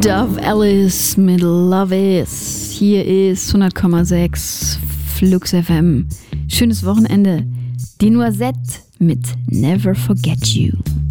Dove Alice mit Love Is. Hier ist 100,6 Flux FM. Schönes Wochenende. Die Noisette mit Never Forget You.